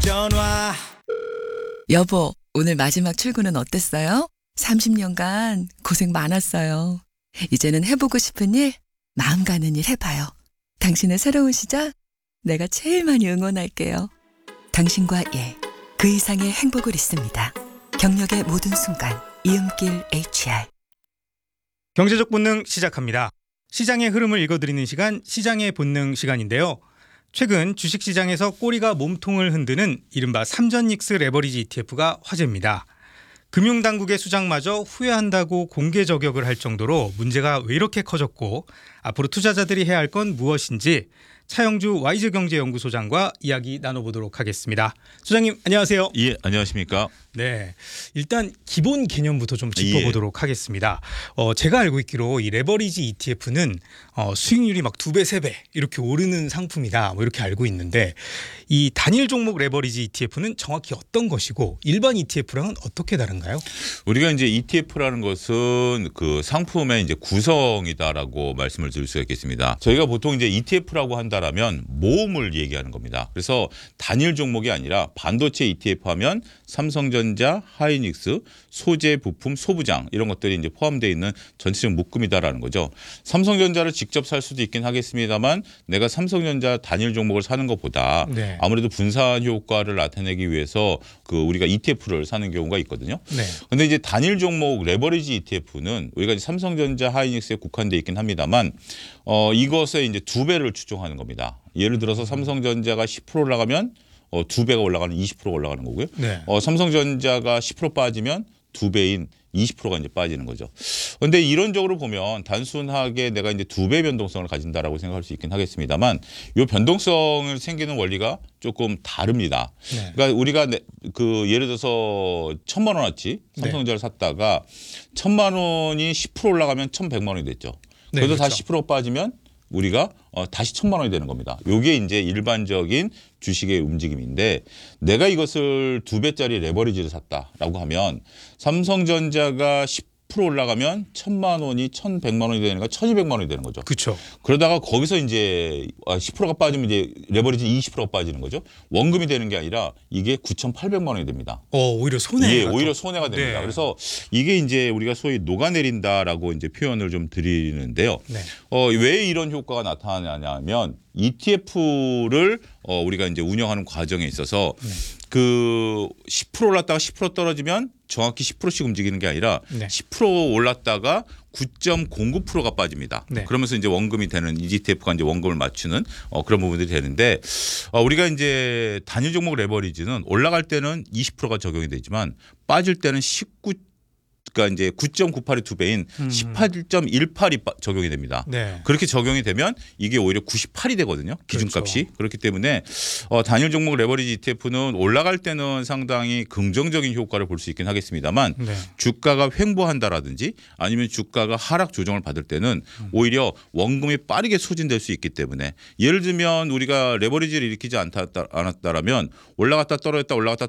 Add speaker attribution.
Speaker 1: 전화.
Speaker 2: 여보, 오늘 마지막 출근은 어땠어요? 30년간 고생 많았어요. 이제는 해보고 싶은 일, 마음 가는 일 해봐요. 당신의 새로운 시작, 내가 제일 많이 응원할게요. 당신과 그 이상의 행복을 있습니다. 경력의 모든 순간, 이음길 HR.
Speaker 3: 경제적 본능 시작합니다. 시장의 흐름을 읽어드리는 시간, 시장의 본능 시간인데요. 최근 주식시장에서 꼬리가 몸통을 흔드는 이른바 삼전닉스 레버리지 ETF가 화제입니다. 금융당국의 수장마저 후회한다고 공개 저격을 할 정도로 문제가 왜 이렇게 커졌고 앞으로 투자자들이 해야 할 건 무엇인지 차영주 와이즈경제연구소장과 이야기 나눠보도록 하겠습니다. 소장님 안녕하세요.
Speaker 4: 예, 안녕하십니까.
Speaker 3: 네, 일단 기본 개념부터 좀 짚어보도록 하겠습니다. 제가 알고 있기로 이 레버리지 ETF는 수익률이 막 2배, 3배 이렇게 오르는 상품이다 뭐 이렇게 알고 있는데 이 단일 종목 레버리지 ETF는 정확히 어떤 것이고 일반 ETF랑은 어떻게 다른가요?
Speaker 4: 우리가 이제 ETF라는 것은 그 상품의 이제 구성이다라고 말씀을 드릴 수가 있겠습니다. 저희가 보통 이제 ETF라고 한다라면 모음을 얘기하는 겁니다. 그래서 단일 종목이 아니라 반도체 ETF 하면 삼성전자, 하이닉스, 소재, 부품, 소부장 이런 것들이 이제 포함되어 있는 전체적 묶음이다라는 거죠. 삼성전자를 직접 살 수도 있긴 하겠습니다만 내가 삼성전자 단일 종목을 사는 것보다
Speaker 3: 네.
Speaker 4: 아무래도 분산 효과를 나타내기 위해서 그 우리가 ETF를 사는 경우가 있거든요. 그런데 이제 단일 종목 레버리지 ETF는 우리가 이제 삼성전자, 하이닉스에 국한돼 있긴 합니다만 이것의 이제 2배를 추정하는 겁니다. 예를 들어서 삼성전자가 10% 올라가면 2배가 올라가는 20%가 올라가는 거고요.
Speaker 3: 네.
Speaker 4: 삼성전자가 10% 빠지면 2배인 20%가 이제 빠지는 거죠. 그런데 이론적으로 보면 단순하게 내가 이제 2배 변동성을 가진다라고 생각할 수 있긴 하겠습니다만 이 변동성을 생기는 원리가 조금 다릅니다.
Speaker 3: 네.
Speaker 4: 그러니까 우리가 그 예를 들어서 1,000만 원어치 삼성전자를 샀다가 1,000만 원이 10% 올라가면 1,100만 원이 됐죠.
Speaker 3: 네,
Speaker 4: 그래서
Speaker 3: 그렇죠.
Speaker 4: 다시 10% 빠지면 우리가 다시 1,000만 원이 되는 겁니다. 이게 이제 일반적인 주식의 움직임인데 내가 이것을 2배짜리 레버리지를 샀다라고 하면 삼성전자가 10% 올라가면 1,000만 원이 1,100만 원이 되니까 1,200만 원이 되는 거죠.
Speaker 3: 그렇죠.
Speaker 4: 그러다가 거기서 이제 10%가 빠지면 이제 레버리지 20%가 빠지는 거죠. 원금이 되는 게 아니라 이게 9,800만 원이 됩니다.
Speaker 3: 오히려 손해.
Speaker 4: 예, 오히려 손해가 됩니다.
Speaker 3: 네.
Speaker 4: 그래서 이게 이제 우리가 소위 녹아내린다라고 이제 표현을 좀 드리는데요.
Speaker 3: 네.
Speaker 4: 왜 이런 효과가 나타나냐면 ETF를 우리가 이제 운영하는 과정에 있어서 그 10% 올랐다가 10% 떨어지면 정확히 10%씩 움직이는 게 아니라
Speaker 3: 네.
Speaker 4: 10% 올랐다가 9.09%가 빠집니다.
Speaker 3: 네.
Speaker 4: 그러면서 이제 원금이 되는 ETF가 이제 원금을 맞추는 그런 부분들이 되는데 우리가 이제 단일 종목 레버리지는 올라갈 때는 20%가 적용이 되지만 빠질 때는 19 그러니까 이제 9.98의 2배인 18.18이 적용이 됩니다.
Speaker 3: 네.
Speaker 4: 그렇게 적용이 되면 이게 오히려 98이 되거든요. 기준값이.
Speaker 3: 그렇죠.
Speaker 4: 그렇기 때문에 단일 종목 레버리지 ETF는 올라갈 때는 상당히 긍정적인 효과를 볼 수 있긴 하겠습니다만
Speaker 3: 네.
Speaker 4: 주가가 횡보한다라든지 아니면 주가가 하락 조정을 받을 때는 오히려 원금이 빠르게 소진될 수 있기 때문에 예를 들면 우리가 레버리지를 일으키지 않았다라면 올라갔다 떨어졌다 올라갔다